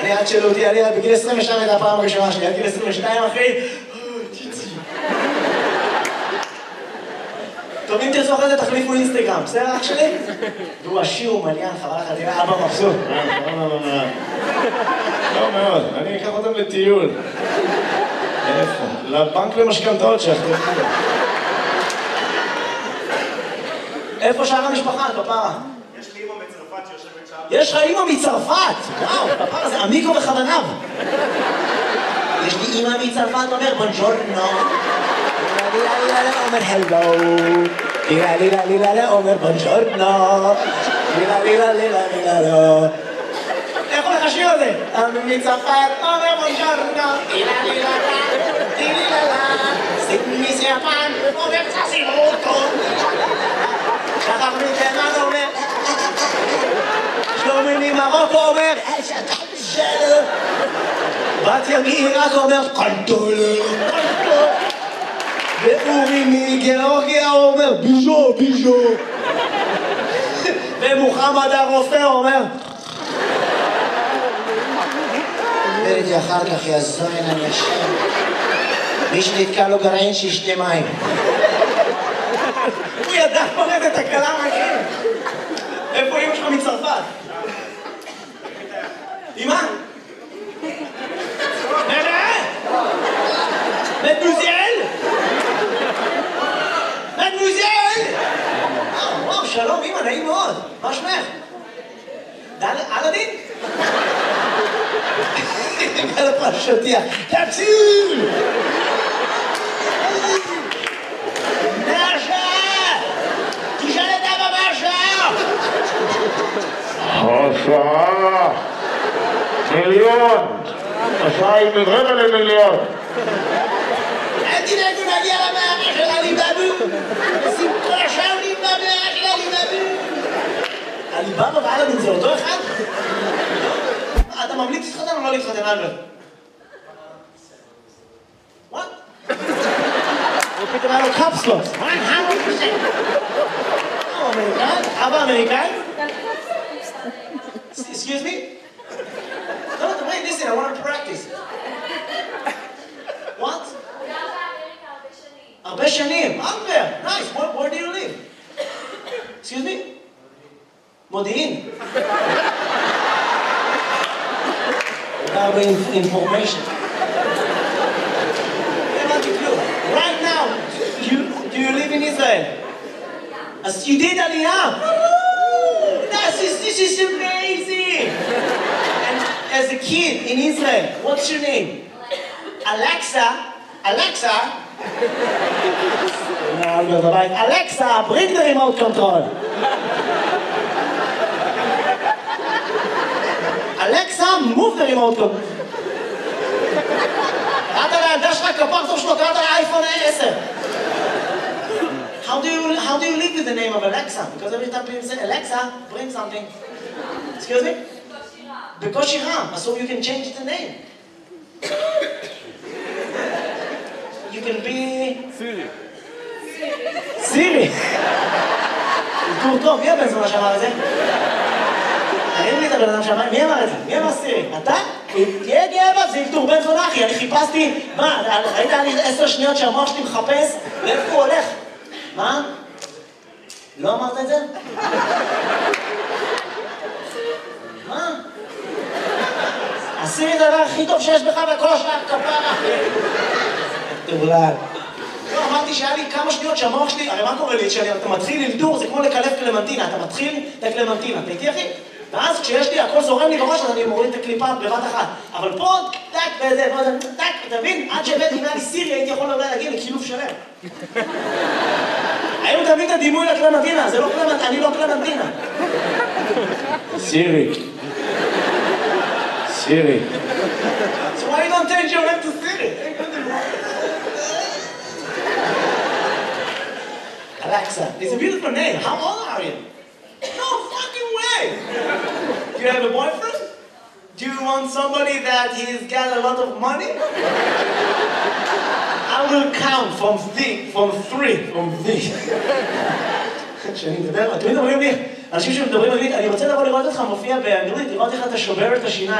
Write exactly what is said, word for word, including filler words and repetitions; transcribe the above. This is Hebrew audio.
אני עד שאלו אותי, אני בגיל עשרים ושתיים הייתה הפעם הראשונה שלי, עד גיל עשרים ושתיים אחי, טוב, אם תרצו אחרי זה תחליפו אינסטגרם, בסדר אח שלי? והוא עשיר, הוא מליין, חבל לך, תראה, אבא מבסוט. לא מאוד, אני אקח אותם לטיול. איפה? לבנק למשכנתאות שאחרי. איפה שאר המשפחה, כפרה? יש לי אמא מצרפת שיושבת שם. יש לך אמא מצרפת! וואו, כפרה, זה עמיקו וכוונב. יש לי אמא מצרפת, אומר בונג'ורנו. אומר הלו. לילה לילה לילה אומר בונג'ורנו. לילה לילה לילה לילה. איך הולך השיר הזה? אמא מצרפת, אומר בונג'ורנו. לילה לילה לילה לילה. סיפני סיאפן, אומר צסימוטו. שחר מתימן אומר שלומי ממרוקו אומר שלום בת ימי רק אומר קנטולה ואורי מגיאורגיה אומר ביז'ו ביז'ו ומוחמד הרופא אומר וראיתי אחר כך יזוין אני אשם מי שנתקע לו גרעין שישתה מים הוא ידע פורט את הקלה מהכיר. איפה אמא שלך מצרפת? אמא? נראה? מדמוזל? מדמוזל? וואו, שלום אמא, נעים מאוד. מה שמך? אלאדין? גל הפרשתיה. תציל! השעה מיליון, השעה היא מרבע למיליון. אל תדאגו נגיע למערה של עליבאבו, נשים כל השעונים במערה של עליבאבו. עליבאבו ואלאדין זה אותו אחד? אתה ממליץ להתחתן או לא להתחתן אלברט? וואט? הוא פתאום היה לו קפסלוס. הוא אמריקאי? אבא אמריקאי? Excuse me? No, no, wait, listen, I want to practice. What? הרבה שנים. הרבה. Nice. Where, where do you live? Excuse me? מודיעין. הרבה information. Right now, you, do you live in Israel? As you did Aliyah. This is, this is amazing! And as a kid in Israel, what's your name? Alexa. Alexa. Alexa, bring the remote control. Alexa, move the remote control. קראת לילדה שלך כפרצוף שלו, קראת לאייפון עשר. How do you how do you live with the name of Alexa? Because every time people say Alexa, bring something. Excuse me? Because Ram, so you can change the name. You can be Siri. Siri. טוב טוב, מי הבן זונה שאמר את זה? תגיד לי את הבן אדם שאמר, מי אמר את זה? מי אמר סירי? אתה? תהיה גאה בה, זה ילתור בן זונה אחי, אני חיפשתי, מה, ראית לי עשר שניות שהמוח שלי מחפש? לאיפה הוא הולך? מה? לא אמרת את זה? מה? עשירי את הדבר הכי טוב שיש בך וכל השאר כפרה. תאולל. לא, אמרתי שהיה לי כמה שניות שהמוח שלי, הרי מה קורה לי? כשאתה מתחיל ללדור זה כמו לקלף קלמנטינה, אתה מתחיל את הקלמנטינה, אתה איתי אחי? ואז כשיש לי הכל זורם לי בראש, אז אני מוריד את הקליפה בבת אחת. אבל פה, טק וזה, טק, אתה מבין? עד שהבאתי אם היה לי סירי, הייתי יכול אולי להגיע לקילוף שלם. היינו תמיד את הדימוי לקלמנטינה, זה לא קלמנטינה, אני לא קלמנטינה. סירי. סירי. So why you don't change your name to Siri? Alexa, it's a beautiful name. How old are you? No fucking way! Do you have a boyfriend? Do you want somebody that he's got a lot of money? I will count from three, from three, from three. שאני מדבר, תמיד אומרים לי, אנשים שמדברים אנגלית, אני רוצה לבוא לראות אותך מופיע באנגלית, לראות איך אתה שובר את השיניים.